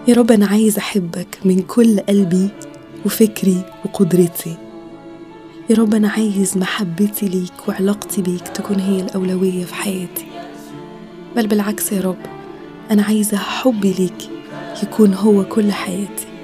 يا رب أنا عايز أحبك من كل قلبي وفكري وقدرتي. يا رب أنا عايز محبتي ليك وعلاقتي بيك تكون هي الأولوية في حياتي، بل بالعكس يا رب أنا عايزة حبي ليك يكون هو كل حياتي.